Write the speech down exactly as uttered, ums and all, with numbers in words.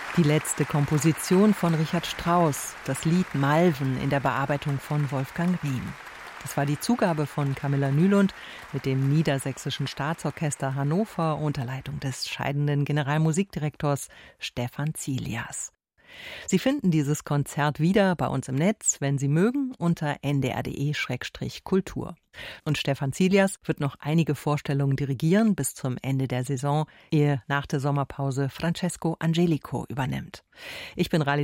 Die letzte Komposition von Richard Strauss, das Lied Malven in der Bearbeitung von Wolfgang Riem. Das war die Zugabe von Camilla Nylund mit dem Niedersächsischen Staatsorchester Hannover unter Leitung des scheidenden Generalmusikdirektors Stefan Zilias. Sie finden dieses Konzert wieder bei uns im Netz, wenn Sie mögen, unter n d r punkt d e Schrägstrich kultur. Und Stefan Zilias wird noch einige Vorstellungen dirigieren bis zum Ende der Saison, ehe nach der Sommerpause Francesco Angelico übernimmt. Ich bin Rali